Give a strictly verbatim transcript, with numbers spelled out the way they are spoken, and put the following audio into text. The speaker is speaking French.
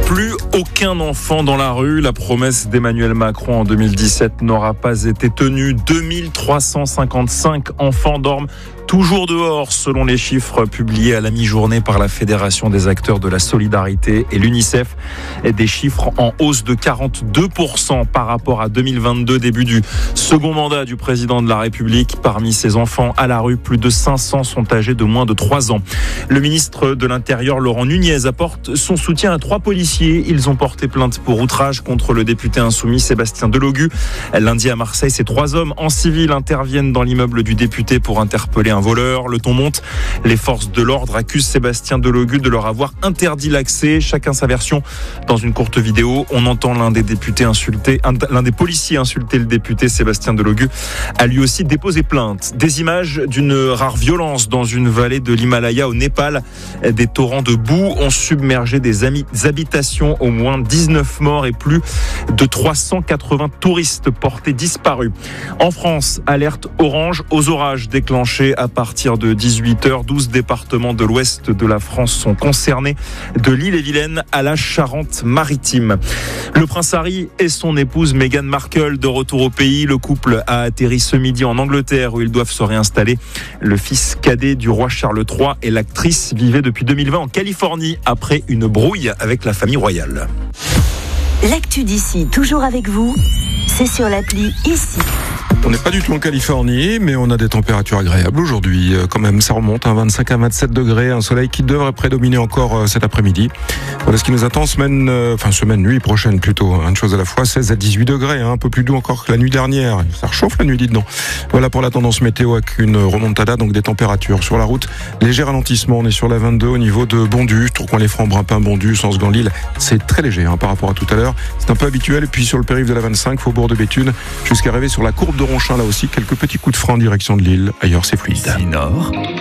Plus aucun enfant dans la rue. La promesse d'Emmanuel Macron en deux mille dix-sept n'aura pas été tenue. deux mille trois cent cinquante-cinq enfants dorment toujours dehors, selon les chiffres publiés à la mi-journée par la Fédération des acteurs de la solidarité et l'UNICEF. Des chiffres en hausse de quarante-deux pour cent par rapport à deux mille vingt-deux, début du second mandat du président de la République. Parmi ces enfants à la rue, plus de cinq cents sont âgés de moins de trois ans. Le ministre de l'Intérieur, Laurent Nunez, apporte son soutien à trois policiers. Ils ont porté plainte pour outrage contre le député insoumis Sébastien Delogu. Lundi à Marseille, ces trois hommes en civil interviennent dans l'immeuble du député pour interpeller un voleur. Le ton monte. Les forces de l'ordre accusent Sébastien Delogu de leur avoir interdit l'accès. Chacun sa version. Dans une courte vidéo, on entend l'un des députés insulter, l'un des policiers insulter le député Sébastien Delogu, a lui aussi déposé plainte. Des images d'une rare violence dans une vallée de l'Himalaya au Népal. Des torrents de boue ont submergé des habitations. Au moins dix-neuf morts et plus de trois cent quatre-vingts touristes portés disparus. En France, alerte orange aux orages déclenchés à partir de dix-huit heures. douze départements de l'ouest de la France sont concernés, de l'Ille-et-Vilaine à la Charente-Maritime. Le prince Harry et son épouse Meghan Markle de retour au pays. Le couple a atterri ce midi en Angleterre où ils doivent se réinstaller. Le fils cadet du roi Charles trois et l'actrice vivaient depuis deux mille vingt en Californie après une brouille avec la famille royale. L'actu d'ici, toujours avec vous, c'est sur l'appli Ici. On n'est pas du tout en Californie, mais on a des températures agréables aujourd'hui. Quand même, ça remonte, hein, vingt-cinq à vingt-sept degrés, un soleil qui devrait prédominer encore euh, cet après-midi. Voilà ce qui nous attend semaine, euh, enfin semaine, nuit prochaine plutôt, hein, une chose à la fois, seize à dix-huit degrés, hein, un peu plus doux encore que la nuit dernière. Ça réchauffe la nuit, dites donc. Voilà pour la tendance météo avec une remontada, donc des températures. Sur la route, léger ralentissement, on est sur la vingt-deux au niveau de Bondu, Tourcoing-les-Francs-Brimpin, Bondu, sens Gand-Lille. C'est très léger hein, par rapport à tout à l'heure. C'est un peu habituel. Et puis sur le périph' de la vingt-cinq, Faubourg de Béthune, jusqu'à arriver sur la courbe de Ronchin, là aussi, quelques petits coups de frein en direction de Lille. Ailleurs, c'est fluide. Nord.